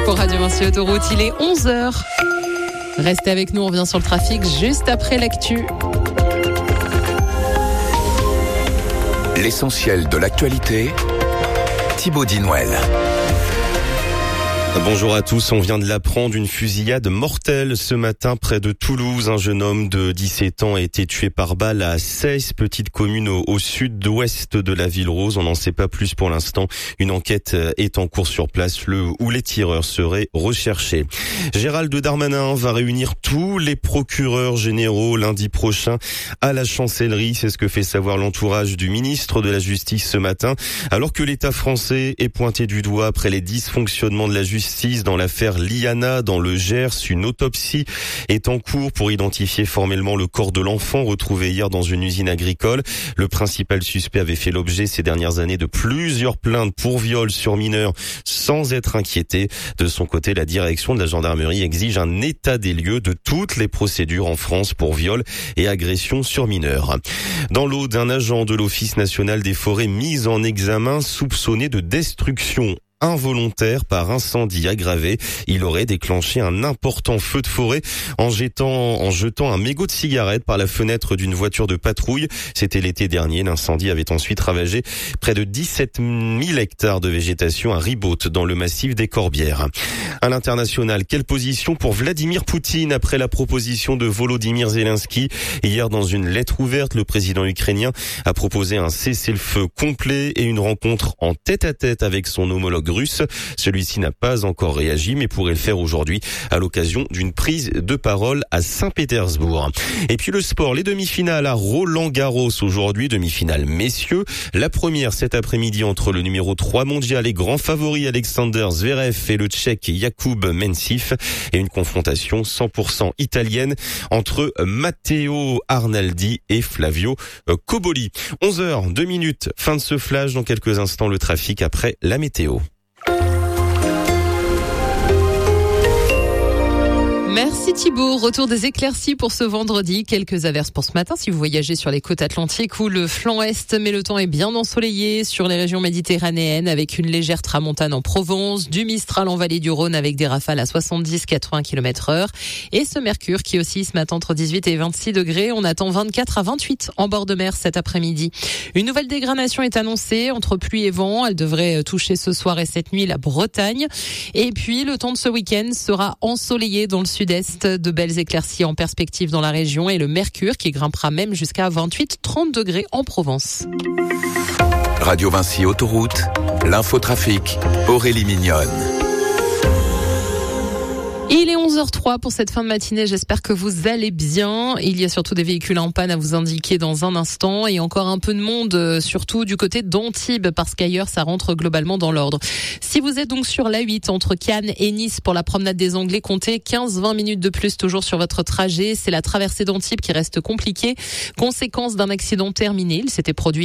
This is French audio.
pour Radio Vinci Autoroute. Il est 11h. Restez avec nous, on revient sur le trafic juste après l'actu. L'essentiel de l'actualité, Thibaut Dinouel. Bonjour à tous, on vient de l'apprendre, une fusillade mortelle ce matin près de Toulouse. Un jeune homme de 17 ans a été tué par balle à Seyss, petite commune au sud-ouest de la ville rose. On n'en sait pas plus pour l'instant. Une enquête est en cours sur place où les tireurs seraient recherchés. Gérald Darmanin va réunir tous les procureurs généraux lundi prochain à la chancellerie. C'est ce que fait savoir l'entourage du ministre de la Justice ce matin. Alors que l'État français est pointé du doigt après les dysfonctionnements de la justice dans l'affaire Liana dans le Gers, une autopsie est en cours pour identifier formellement le corps de l'enfant retrouvé hier dans une usine agricole. Le principal suspect avait fait l'objet ces dernières années de plusieurs plaintes pour viol sur mineurs sans être inquiété. De son côté, la direction de la gendarmerie exige un état des lieux de toutes les procédures en France pour viol et agression sur mineurs. Dans l'Aude, un agent de l'Office national des forêts mis en examen soupçonné de destruction involontaire par incendie aggravé. Il aurait déclenché un important feu de forêt en jetant un mégot de cigarette par la fenêtre d'une voiture de patrouille. C'était l'été dernier. L'incendie avait ensuite ravagé près de 17 000 hectares de végétation à Ribaute dans le massif des Corbières. À l'international, quelle position pour Vladimir Poutine après la proposition de Volodymyr Zelensky? Hier, dans une lettre ouverte, le président ukrainien a proposé un cessez-le-feu complet et une rencontre en tête-à-tête avec son homologue russe. Celui-ci n'a pas encore réagi, mais pourrait le faire aujourd'hui à l'occasion d'une prise de parole à Saint-Pétersbourg. Et puis le sport, les demi-finales à Roland-Garros aujourd'hui, demi-finale messieurs. La première cet après-midi entre le numéro 3 mondial et grand favori Alexander Zverev et le Tchèque Jakub Mensif, et une confrontation 100% italienne entre Matteo Arnaldi et Flavio Cobolli. 11h02, fin de ce flash. Dans quelques instants, le trafic après la météo. Merci Thibaut. Retour des éclaircies pour ce vendredi. Quelques averses pour ce matin si vous voyagez sur les côtes atlantiques ou le flanc est, mais le temps est bien ensoleillé sur les régions méditerranéennes avec une légère tramontane en Provence, du Mistral en vallée du Rhône avec des rafales à 70-80 km/h et ce mercure qui oscille ce matin entre 18 et 26 degrés. On attend 24 à 28 en bord de mer cet après-midi. Une nouvelle dégradation est annoncée entre pluie et vent. Elle devrait toucher ce soir et cette nuit la Bretagne. Et puis le temps de ce week-end sera ensoleillé dans le sud-est, de belles éclaircies en perspective dans la région et le mercure qui grimpera même jusqu'à 28-30 degrés en Provence. Radio Vinci Autoroute, l'infotrafic, Aurélie Mignonne. Il est 11h03 pour cette fin de matinée. J'espère que vous allez bien. Il y a surtout des véhicules en panne à vous indiquer dans un instant et encore un peu de monde, surtout du côté d'Antibes parce qu'ailleurs ça rentre globalement dans l'ordre. Si vous êtes donc sur l'A8 entre Cannes et Nice pour la promenade des Anglais, comptez 15-20 minutes de plus toujours sur votre trajet. C'est la traversée d'Antibes qui reste compliquée. Conséquence d'un accident terminé. Il s'était produit